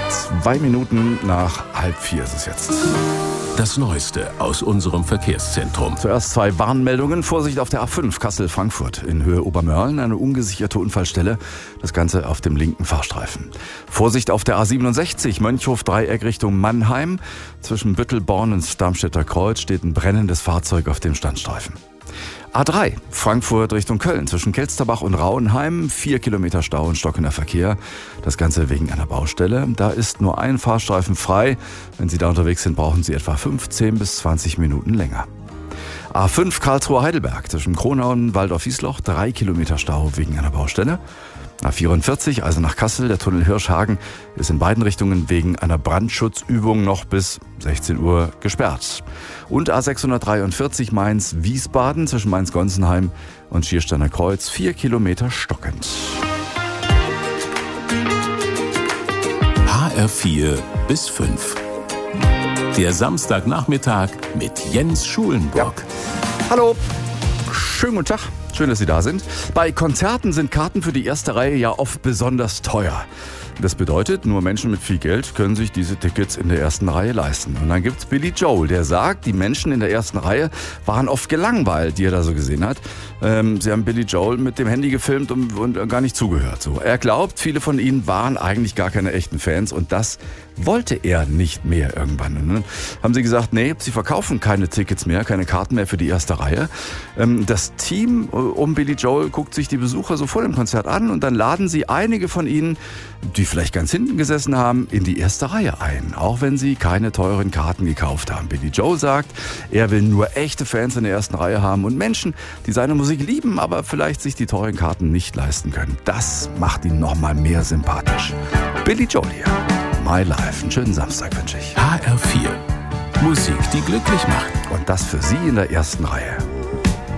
2 Minuten nach 3:30 ist es jetzt. Das Neueste aus unserem Verkehrszentrum. Zuerst 2 Warnmeldungen. Vorsicht auf der A5 Kassel-Frankfurt in Höhe Obermörlen. Eine ungesicherte Unfallstelle. Das Ganze auf dem linken Fahrstreifen. Vorsicht auf der A67 Mönchhof-Dreieck Richtung Mannheim. Zwischen Büttelborn und Darmstädter Kreuz steht ein brennendes Fahrzeug auf dem Standstreifen. A3 Frankfurt Richtung Köln zwischen Kelsterbach und Rauenheim. 4 Kilometer Stau und stockender Verkehr. Das Ganze wegen einer Baustelle. Da ist nur ein Fahrstreifen frei. Wenn Sie da unterwegs sind, brauchen Sie etwa 15 bis 20 Minuten länger. A5 Karlsruhe-Heidelberg zwischen Kronau und Waldorf-Wiesloch. 3 Kilometer Stau wegen einer Baustelle. A44, also nach Kassel, der Tunnel Hirschhagen, ist in beiden Richtungen wegen einer Brandschutzübung noch bis 16 Uhr gesperrt. Und A643 Mainz-Wiesbaden zwischen Mainz-Gonsenheim und Schiersteiner Kreuz, 4 Kilometer stockend. HR4 bis 5. Der Samstagnachmittag mit Jens Schulenburg. Ja. Hallo, schönen guten Tag. Schön, dass Sie da sind. Bei Konzerten sind Karten für die erste Reihe ja oft besonders teuer. Das bedeutet, nur Menschen mit viel Geld können sich diese Tickets in der ersten Reihe leisten. Und dann gibt's Billy Joel, der sagt, die Menschen in der ersten Reihe waren oft gelangweilt, die er da so gesehen hat. Sie haben Billy Joel mit dem Handy gefilmt und gar nicht zugehört. So. Er glaubt, viele von ihnen waren eigentlich gar keine echten Fans und das wollte er nicht mehr irgendwann. Und dann haben sie gesagt, nee, sie verkaufen keine Tickets mehr, keine Karten mehr für die erste Reihe. Das Team um Billy Joel guckt sich die Besucher so vor dem Konzert an und dann laden sie einige von ihnen, die vielleicht ganz hinten gesessen haben, in die erste Reihe ein, auch wenn sie keine teuren Karten gekauft haben. Billy Joel sagt, er will nur echte Fans in der ersten Reihe haben und Menschen, die seine Musik lieben, aber vielleicht sich die teuren Karten nicht leisten können. Das macht ihn noch mal mehr sympathisch. Billy Joel hier. My Life. Einen schönen Samstag wünsche ich. HR4. Musik, die glücklich macht. Und das für Sie in der ersten Reihe.